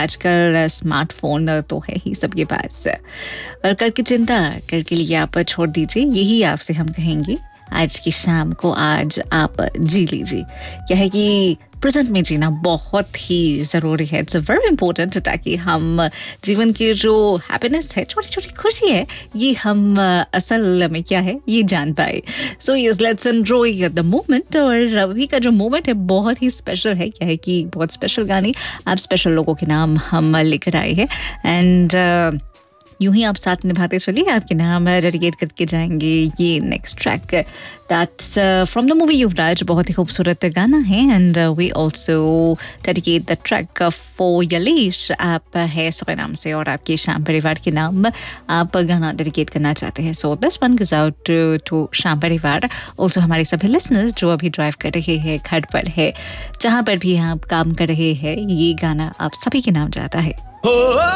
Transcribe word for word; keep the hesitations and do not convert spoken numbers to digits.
आजकल स्मार्टफोन तो है ही सबके पास, और कल की चिंता कल के लिए आप छोड़ दीजिए, यही आपसे हम कहेंगे। आज की शाम को आज आप जी लीजिए। क्या है कि प्रेजेंट में जीना बहुत ही ज़रूरी है, इट्स वेरी इंपॉर्टेंट, ताकि हम जीवन की जो हैप्पीनेस है, छोटी छोटी खुशी है, ये हम असल में क्या है ये जान पाए। So yes, let's enjoy the moment. और अभी का जो मोमेंट है बहुत ही स्पेशल है। क्या है कि बहुत स्पेशल गाने आप स्पेशल लोगों के नाम हम लेकर आए हैं, एंड यूं ही आप साथ निभाते चलिए, आपके नाम डेडिकेट करके जाएंगे ये next track, that's from the movie युवराज। बहुत ही खूबसूरत गाना है, and we also dedicate the track for यलेश। आप है सुबह नाम से और आपके शाम परिवार के नाम आप गाना डेडिकेट करना चाहते हैं। So this one goes out to शाम परिवार, ऑल्सो हमारे सभी लिसनर्स जो अभी ड्राइव कर रहे हैं, घर पर है, जहाँ पर भी आप काम कर रहे हैं, ये गाना आप सभी के नाम जाता है।